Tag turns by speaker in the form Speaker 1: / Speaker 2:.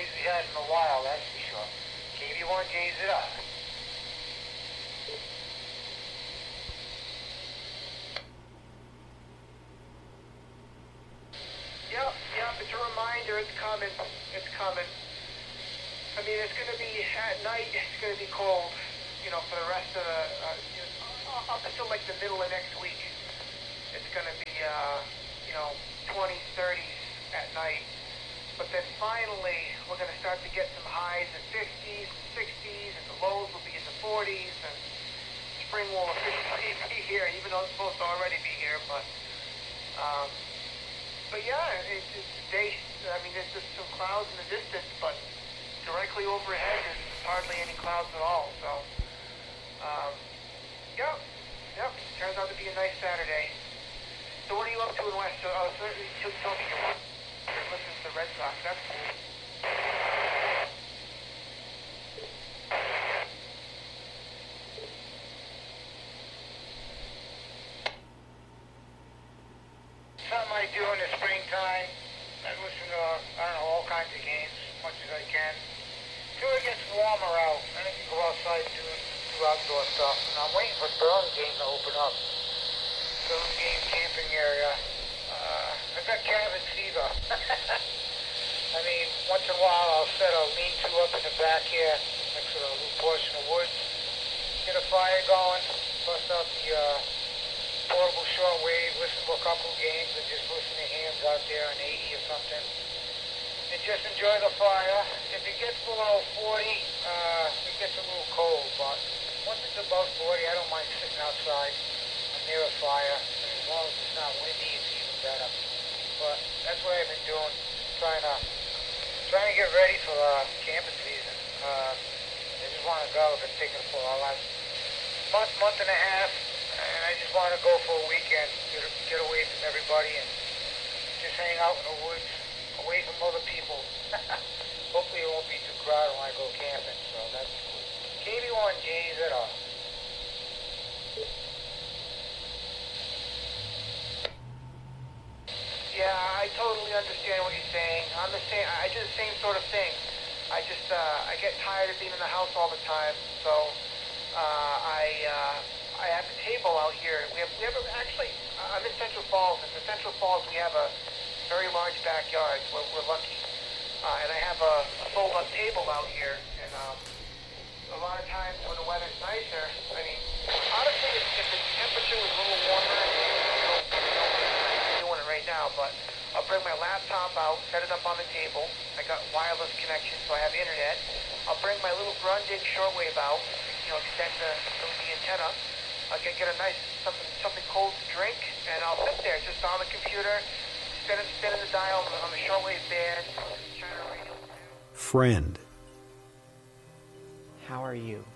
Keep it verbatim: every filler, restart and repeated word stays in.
Speaker 1: days we had in a while, that's for sure. K B one J's it up. Yep, yep, it's a reminder, it's coming, it's coming. I mean, it's going to be, at night, it's going to be cold, you know, for the rest of the, uh, you know, up until like the middle of next week. It's going to be, uh, you know, twenties, thirties at night. But then finally, we're going to start to get some highs in fifties, sixties, and the lows will be in the forties, and spring will officially be here, even though it's supposed to already be here. But, um, but yeah, it's, it's day. I mean, there's just some clouds in the distance, but directly overhead, there's hardly any clouds at all. So, um, yep, yep. Turns out to be a nice Saturday. So, what are you up to in West? Oh, so you told me you're listening to the Red Sox. That's cool. Something I do in the springtime. I listen to, I don't know, all kinds of games as much as I can. Until it gets warmer out, then I can go outside and do, do outdoor stuff. And I'm waiting for Burlingame to open up. Burlingame camping area. Uh, I've got cabin fever. I mean, once in a while I'll set a lean-to up in the back here, next to a little portion of woods. Get a fire going, bust out the uh, portable shortwave, listen to a couple games, and just listen to hams out there on eighty or something. And just enjoy the fire. If it gets below forty, uh, it gets a little cold, but once it's above forty, I don't mind sitting outside near a fire. And as long as it's not windy, it's even better. But that's what I've been doing, trying to trying to get ready for uh, camping season. Uh, I just want to go. I've been thinking for a last month, month and a half, and I just want to go for a weekend, get, get away from everybody, and just hang out in the woods, away from other people. Hopefully it won't be too crowded when I go camping, so that's cool. K B one J's at all. Yeah, I totally understand what you're saying. I'm the same. I do the same sort of thing. I just, uh, I get tired of being in the house all the time, so uh, I, uh, I have a table out here. We have, we have a, actually, I'm in Central Falls, and in Central Falls we have a very large backyard. We're, we're lucky, uh, and I have a, a fold-up table out here. And um, a lot of times when the weather's nicer, I mean, honestly, if, if the temperature was a little warmer, you know, doing it right now, but I'll bring my laptop out, set it up on the table. I got wireless connection, so I have internet. I'll bring my little Grundig shortwave out, you know, extend the, the antenna. I'll get, get a nice something something cold to drink, and I'll sit there just on the computer, spinning spinning the dial on the shortwave band, turn the radio.
Speaker 2: Friend.
Speaker 3: How are you?